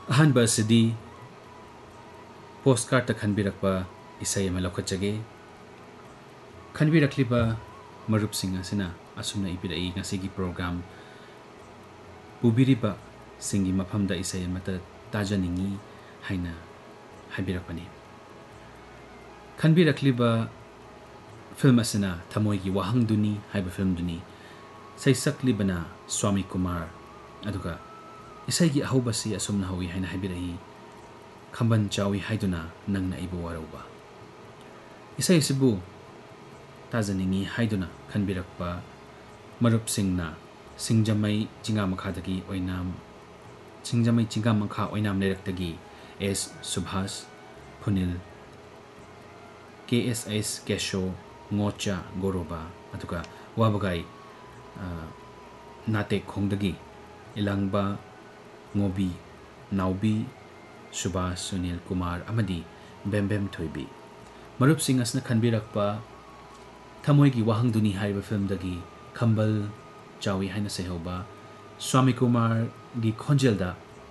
ꯑꯍꯥꯟꯕ ꯑꯁꯤꯗꯤ ꯄꯣꯁꯠꯀꯥꯔꯠꯇ ꯈꯟꯕꯤꯔꯛꯄ ꯏꯁꯩ ꯑꯃ ꯂꯧꯈꯠꯆꯒꯦ꯫ ꯈꯟꯕꯤꯔꯛꯂꯤꯕ ꯃꯔꯨꯞꯁꯤꯡ ꯑꯁꯤꯅ ꯑꯁꯨꯝꯅ ꯏꯕꯤꯔꯛꯏ ꯉꯁꯤꯒꯤ ꯄ꯭ꯔꯣꯒ꯭ꯔꯥꯝ ꯄꯨꯕꯤꯔꯤꯕ ꯁꯤꯡꯒꯤ ꯃꯐꯝꯗ ꯏꯁꯩ ꯑꯃꯠꯇ ꯇꯥꯖꯅꯤꯡꯉꯤ ꯍꯥꯏꯅ ꯍꯥꯏꯕꯤꯔꯛꯄꯅꯤ꯫ ꯈꯟꯕꯤꯔꯛꯂꯤꯕ ꯐꯤल्म ꯑꯁꯤꯅ ꯊꯃꯣꯏꯒꯤ ꯋꯥꯍꯪꯗꯨꯅꯤ ꯍꯥꯏꯕ ꯐꯤल्मꯗꯨꯅꯤ꯫ ꯁꯩꯁꯛꯂꯤꯕꯅ ꯁ꯭ꯋꯥꯃꯤ ꯀꯨꯃꯥꯔ ꯑꯗꯨꯒ ꯏꯁꯩꯒꯤ ꯑꯍꯧꯕꯁꯤ ꯑꯁꯨꯝꯅ ꯍꯧꯏ ꯍꯥꯏꯅ ꯍꯥꯏꯕꯤꯔꯛꯏ꯫ ꯈꯝꯕꯟ ꯆꯥꯎꯏ ꯍꯥꯏꯗꯨꯅ ꯅꯪꯅ ꯑꯩꯕꯨ ꯋꯥꯔꯧꯕ꯫ ꯏꯁꯩ ꯑꯁꯤꯕꯨ ꯇꯥꯖꯅꯤꯡꯉꯤ ꯍꯥꯏꯗꯨꯅ ꯈꯟꯕꯤꯔꯛꯄ ꯃꯔꯨꯞꯁꯤꯡꯅ ꯁꯤꯡꯖꯃꯩ ꯆꯤꯡꯉꯥꯃꯈꯥꯗꯒꯤ ꯁꯤꯡꯖꯃꯩ ꯆꯤꯡꯉꯥꯃꯈꯥ ꯑꯣꯏꯅꯥꯝ ꯂꯩꯔꯛꯇꯒꯤ ꯑꯦꯁ ꯁꯨꯚꯥꯁ, ꯐꯨꯅꯤꯜ, KSS ꯀꯦꯁꯣ, ꯉꯣꯆꯥ ꯒꯣꯔꯣꯕꯥ ꯑꯗꯨꯒ ꯋꯥꯕꯒꯥꯏ ꯅꯥꯇꯦꯛꯈꯣꯡꯗꯒꯤ ꯏꯂꯥꯡꯕ, ꯉꯣꯕꯤ, ꯅꯥꯎꯕꯤ, ꯁꯨꯕꯥꯁ, ꯁꯨꯅꯤꯜ ꯀꯨꯃꯥꯔ ꯑꯃꯗꯤ ꯕꯦꯝꯕꯦꯝ ꯊꯣꯏꯕꯤ꯫ ꯃꯔꯨꯞꯁꯤꯡ ꯑꯁꯤꯅ ꯈꯟꯕꯤꯔꯛꯄ ꯊꯃꯣꯏꯒꯤ ꯋꯥꯍꯪꯗꯨꯅꯤ ꯍꯥꯏꯔꯤꯕ ꯐꯤल्मꯗꯒꯤ ꯈꯝꯕꯜ ꯆꯥꯎꯏ ꯍꯥꯏꯅ ꯁꯩꯍꯧꯕ ꯁ꯭ꯋꯥꯃꯤ ꯀꯨꯃꯥꯔꯒꯤ ꯈꯣꯟꯖꯦꯜꯗ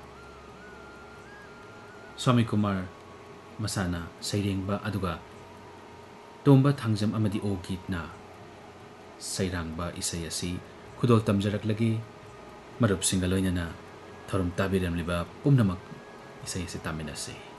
ꯁ꯭ꯋꯥꯃꯤ ꯀꯨꯃꯥꯔ ꯃꯁꯥꯅ ꯁꯩꯔꯦꯡꯕ ꯑꯗꯨꯒ ꯇꯣꯝꯕ ꯊꯥꯡꯖꯝ ꯑꯃꯗꯤ ꯑꯣꯒꯤꯠꯅ ꯁꯩꯔꯥꯡꯕ ꯏꯁꯩ ꯑꯁꯤ ꯈꯨꯗꯣꯜ ꯇꯝꯖꯔꯛꯂꯒꯦ꯫ ꯃꯔꯨꯞꯁꯤꯡꯒ ꯂꯣꯏꯅꯅ ꯊꯧꯔꯝ ꯇꯥꯕꯤꯔꯝꯂꯤꯕ ꯄꯨꯝꯅꯃꯛ ꯏꯁꯩ ꯑꯁꯤ ꯇꯥꯃꯤꯟꯅꯁꯤ꯫